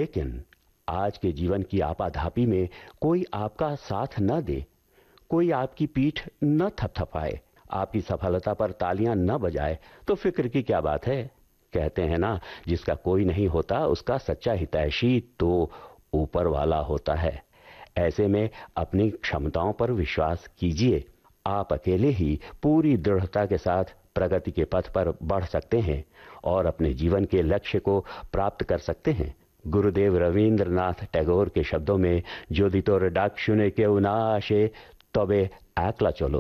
लेकिन आज के जीवन की आपाधापी में कोई आपका साथ न दे, कोई आपकी पीठ न थपथपाए, आपकी सफलता पर तालियां न बजाए, तो फिक्र की क्या बात है। कहते हैं ना, जिसका कोई नहीं होता उसका सच्चा हितैषी तो ऊपर वाला होता है। ऐसे में अपनी क्षमताओं पर विश्वास कीजिए। आप अकेले ही पूरी दृढ़ता के साथ प्रगति के पथ पर बढ़ सकते हैं और अपने जीवन के लक्ष्य को प्राप्त कर सकते हैं। गुरुदेव रवींद्रनाथ टैगोर के शब्दों में, যদি তোর ডাক শুনে কেউ না আসে তবে একলা চলো।